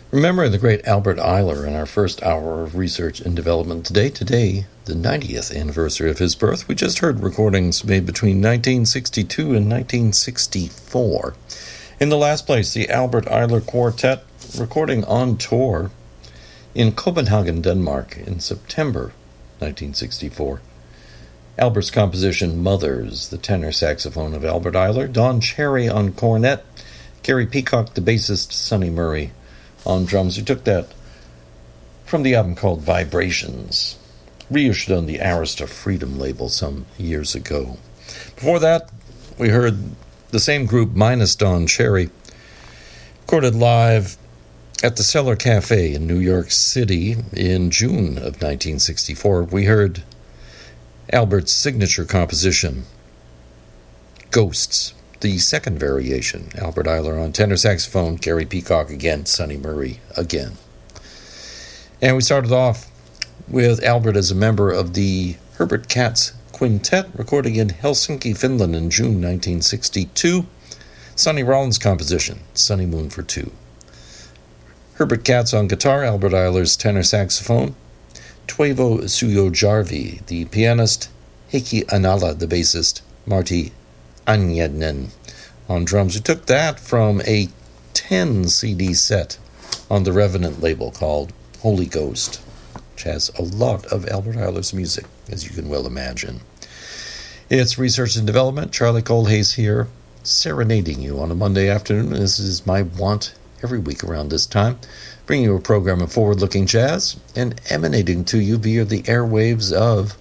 Remembering the great Albert Ayler in our first hour of research and development today, the 90th anniversary of his birth. We just heard recordings made between 1962 and 1964. In the last place, the Albert Ayler Quartet, recording on tour in Copenhagen, Denmark in September 1964. Albert's composition, Mothers, the tenor saxophone of Albert Ayler, Don Cherry on cornet, Gary Peacock, the bassist, Sonny Murray on drums. We took that from the album called Vibrations, reissued on the Arista Freedom label some years ago. Before that, we heard the same group minus Don Cherry, recorded live at the Cellar Cafe in New York City in June of 1964. We heard Albert's signature composition, Ghosts, the second variation. Albert Ayler on tenor saxophone, Gary Peacock again, Sonny Murray again. And we started off with Albert as a member of the Herbert Katz Quintet, recording in Helsinki, Finland in June 1962. Sonny Rollins' composition, Sunny Moon for Two. Herbert Katz on guitar, Albert Ayler's tenor saxophone, Toivo Sujojärvi, the pianist, Heikki Anala, the bassist, Martti Anjenen on drums. We took that from a 10-CD set on the Revenant label called Holy Ghost, which has a lot of Albert Ayler's music, as you can well imagine. It's Research and Development. Charlie Colhase here, serenading you on a Monday afternoon. This is my wont every week around this time, bringing you a program of forward-looking jazz and emanating to you via the airwaves of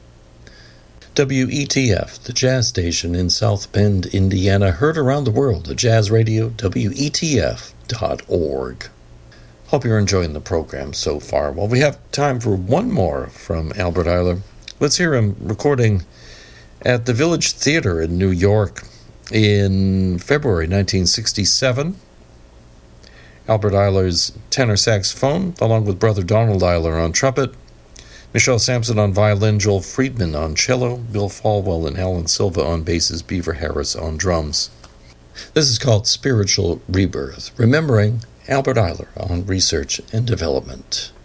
WETF, the jazz station in South Bend, Indiana, heard around the world at Jazz Radio, WETF.org. Hope you're enjoying the program so far. Well, we have time for one more from Albert Ayler. Let's hear him recording at the Village Theater in New York in February 1967. Albert Ayler's tenor saxophone, along with brother Donald Ayler on trumpet, Michelle Sampson on violin, Joel Friedman on cello, Bill Falwell and Alan Silva on basses, Beaver Harris on drums. This is called Spiritual Rebirth, remembering Albert Ayler on Research and Development.